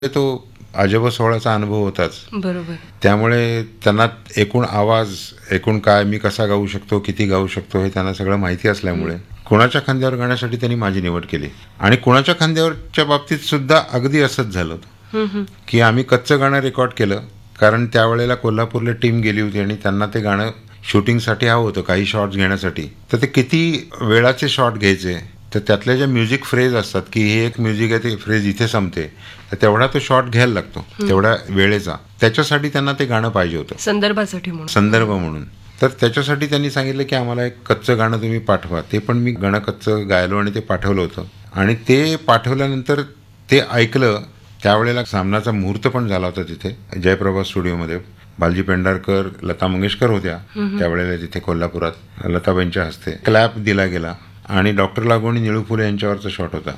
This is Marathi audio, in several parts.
तो अजब सोहळाचा अनुभव होताच. बरोबर. त्यामुळे त्यांना एकूण आवाज, एकूण काय मी कसा गाऊ शकतो, किती गाऊ शकतो हे त्यांना सगळं माहिती असल्यामुळे कुणाच्या खांद्यावर गाण्यासाठी त्यांनी माझी निवड केली. आणि कुणाच्या खांद्यावरच्या बाबतीत सुद्धा अगदी असंच झालं होतं की आम्ही कच्चं गाणं रेकॉर्ड केलं, कारण त्यावेळेला कोल्हापूरला टीम गेली होती आणि त्यांना ते गाणं शूटिंगसाठी हवं होतं, काही शॉट्स घेण्यासाठी. तर ते किती वेळाचे शॉट घ्यायचे, तर त्यातल्या ज्या म्युझिक फ्रेज असतात की हे एक म्युझिक आहे, ते फ्रेज इथे संपते, तर तेवढा तो शॉट घ्यायला लागतो तेवढ्या वेळेचा. त्याच्यासाठी त्यांना ते गाणं पाहिजे होतं, संदर्भासाठी म्हणून. संदर्भ म्हणून. तर त्याच्यासाठी त्यांनी सांगितलं की आम्हाला एक कच्चं गाणं तुम्ही पाठवा. ते पण मी गाणं कच्चं गायलो आणि ते पाठवलं होतं. आणि ते पाठवल्यानंतर ते ऐकलं. त्यावेळेला सामनाचा मुहूर्त पण झाला होता तिथे जयप्रभा स्टुडिओमध्ये. बालजी पेंढारकर, लता मंगेशकर होत्या त्यावेळेला तिथे कोल्हापुरात. लताबाईंच्या हस्ते क्लॅप दिला गेला आणि डॉक्टर लागू आणि निळू फुले यांच्यावरचा शॉट होता.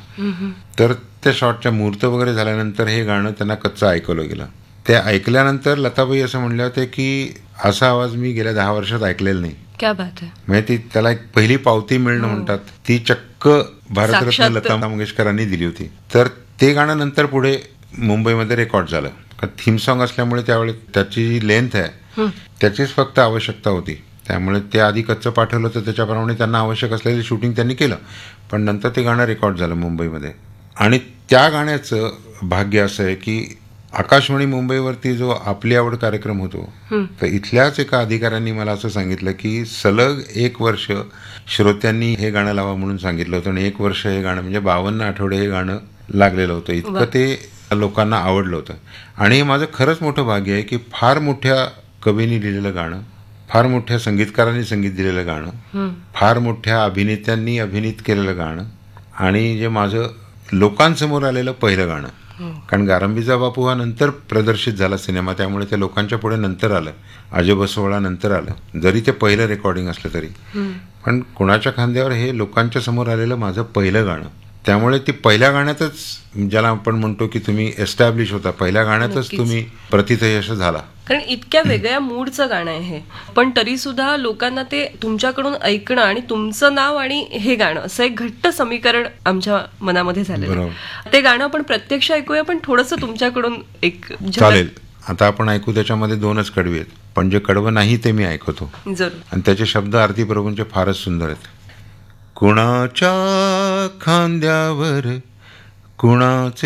तर त्या शॉटच्या मुहूर्त वगैरे झाल्यानंतर हे गाणं त्यांना कच्चं ऐकवलं गेलं. ते ऐकल्यानंतर लताबाई असं म्हणले होते की असा आवाज मी गेल्या 10 वर्षात ऐकलेला नाही. क्या बात आहे. म्हणजे ती त्याला एक पहिली पावती मिळणं म्हणतात, ती चक्क भारतरत्न लता मंगेशकरांनी दिली होती. तर ते गाणं नंतर पुढे मुंबईमध्ये रेकॉर्ड झालं. थीम सॉन्ग असल्यामुळे त्यावेळेस त्याची जी लेंथ आहे त्याचीच फक्त आवश्यकता होती. त्यामुळे ते आधी कच्चं पाठवलं तर त्याच्याप्रमाणे त्यांना आवश्यक असलेलं शूटिंग त्यांनी केलं. पण नंतर ते गाणं रेकॉर्ड झालं मुंबईमध्ये. आणि त्या गाण्याचं भाग्य असं आहे की आकाशवाणी मुंबईवरती जो आपली आवड कार्यक्रम होतो, तर इथल्याच एका अधिकाऱ्यांनी मला असं सांगितलं की सलग 1 वर्ष श्रोत्यांनी हे गाणं लावा म्हणून सांगितलं होतं. आणि 1 वर्ष हे गाणं म्हणजे 52 आठवडे हे गाणं लागलेलं होतं. इतकं ते लोकांना आवडलं होतं. आणि हे माझं खरंच मोठं भाग्य आहे की फार मोठ्या कवींनी लिहिलेलं गाणं, फार मोठ्या संगीतकारांनी संगीत दिलेलं गाणं, फार मोठ्या अभिनेत्यांनी अभिनीत केलेलं गाणं, आणि जे माझं लोकांसमोर आलेलं पहिलं गाणं. कारण गारंबीचा बापू हा नंतर प्रदर्शित झाला सिनेमा, त्यामुळे ते लोकांच्या पुढे नंतर आलं, अजब सोहळा नंतर आलं, जरी ते पहिलं रेकॉर्डिंग असलं तरी. पण कुणाच्या खांद्यावर हे लोकांच्या समोर आलेलं माझं पहिलं गाणं. त्यामुळे ती पहिल्या गाण्यातच, ज्याला आपण म्हणतो की तुम्ही एस्टॅब्लिश होता, पहिल्या गाण्यातच तुम्ही प्रतिथयश झाला. कारण इतक्या वेगळ्या मूडचं गाणं आहे हे, पण तरी सुद्धा लोकांना ते तुमच्याकडून ऐकणं आणि तुमचं नाव आणि हे गाणं असं एक घट्ट समीकरण आमच्या मनामध्ये झालेलं. ते गाणं आपण प्रत्यक्ष ऐकूया, पण थोडंसं तुमच्याकडून एक चालेल. आता आपण ऐकू. त्याच्यामध्ये 2च कडवे आहेत, पण जे कडवं नाही ते मी ऐकवतो. जरूर. आणि त्याचे शब्द आरती प्रभूंचे फारच सुंदर आहेत. कुणाच्या खांद्यावर कुणाचे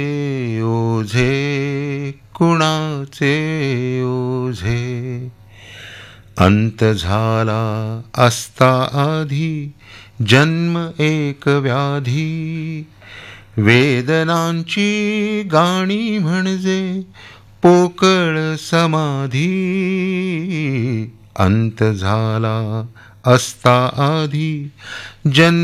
ओझे, कुणाचे ओझे, अंत झाला असता आधी जन्म एक व्याधी, वेदनांची गाणी म्हणजे पोकळ समाधी, अंत झाला असता आधी जन्म